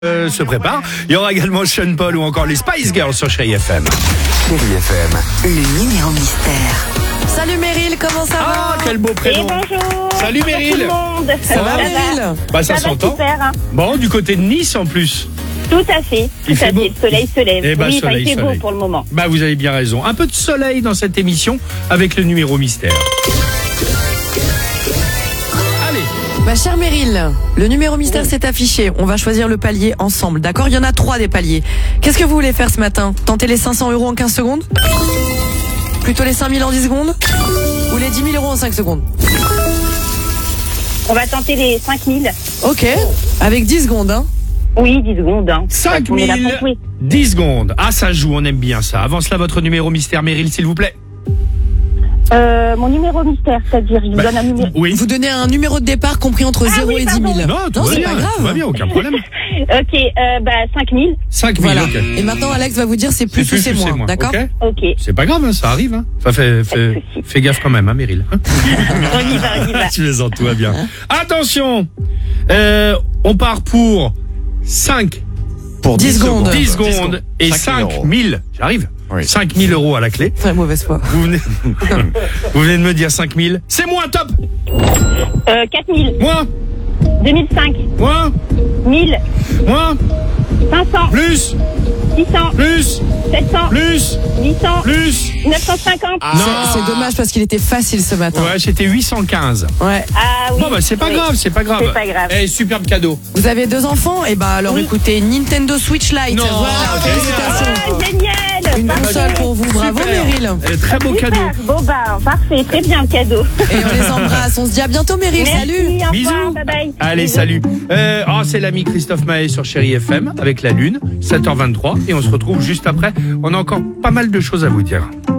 Se prépare. Il y aura également Sean Paul ou encore les Spice Girls sur Chérie FM. Chérie FM, Le numéro mystère. Salut Meryl, comment ça va? Ah, quel beau Et prénom. bonjour. Salut Meryl. Tout le monde. Ça va Meryl? Bah ça Ça va s'entend. super. Hein. Bon, du côté de Nice en plus. Tout à fait. Il fait beau. Le soleil se lève. Eh ben, oui, soleil, il fait beau soleil. pour le moment. Bah vous avez bien raison. Un peu de soleil dans cette émission avec le numéro mystère. Allez. Ma chère Meryl, le numéro mystère s'est affiché. On va choisir le palier ensemble, d'accord? Il y en a 3 des paliers. Qu'est-ce que vous voulez faire ce matin? Tenter les 500 € en 15 secondes? Plutôt les 5000 en 10 secondes? Ou les 10 000 € en 5 secondes? On va tenter les 5000. Ok, avec 10 secondes, hein? Oui, 10 secondes. Hein. 5 On est là 000, pour jouer. 10 secondes. Ah, ça joue, on aime bien ça. Avant cela, votre numéro mystère, Meryl, s'il vous plaît. Mon numéro mystère, c'est-à-dire, je vous donne un numéro. Oui. Vous donnez un numéro de départ compris entre 0 oui, et 10 000. pardon. Non, tout va c'est bien, pas grave. tout va bien, aucun problème. Ok, 5000. 5 000, Voilà. ok. Et maintenant, Alex va vous dire c'est plus ou c'est moins, d'accord? ok. Ok. C'est pas grave, hein, ça arrive. Hein. Enfin, fais gaffe quand même, hein, Meryl. On y va, on y va. Tu les tout va bien. Attention, on part pour 5 pour 10 secondes. 10 secondes et 5 000 5 000. J'arrive. Oui. 5 000 € à la clé. Très mauvaise foi. Vous venez, vous venez de me dire 5 000. C'est moins, top. 4000. Moins, 2005. moins, 1000. moins, 500. plus, 600. plus, 700. plus, 800. plus. 950. C'est dommage parce qu'il était facile ce matin. Ouais, c'était 815. Ouais. Ah oui. Bon, bah, c'est pas Oui. grave, c'est pas grave. C'est pas grave. Eh, superbe cadeau. Vous avez 2 enfants? Et ben alors Oui. écoutez, Nintendo Switch Lite. Non, Voilà, génial. félicitations. Ah, génial. Une Parfait. console pour vous. Bravo Super. Meryl. Très beau Super. cadeau. Bon bah parfait, très bien le cadeau. Et on les embrasse. On se dit à bientôt Meryl. Merci, Salut. au revoir, Bisous. bye bye. Allez, Bisous. salut. C'est l'ami Christophe Maé sur Chérie FM avec la Lune, 7h23. Et on se retrouve juste après. On a encore pas mal de choses à vous dire.